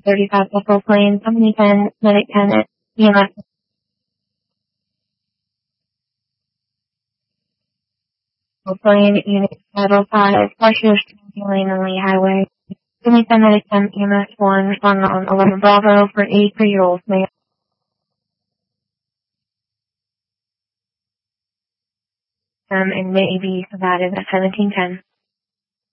35 Echo Plane, Company 10, Medic 10, EMS. Plane, Unit Title 5, partial lane on Lee Highway. Company 10, Medic 10, EMS 1, responding on 11 Bravo for 83-year-old male. And may be provided at 1710.